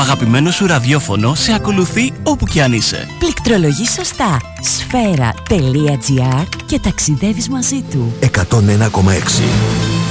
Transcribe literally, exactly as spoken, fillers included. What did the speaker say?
αγαπημένο σου ραδιόφωνο σε ακολουθεί όπου κι αν είσαι. Πληκτρολογείς σωστά. Σφαίρα τελεία τζι άρ και ταξιδεύεις μαζί του. εκατόν ένα κόμμα έξι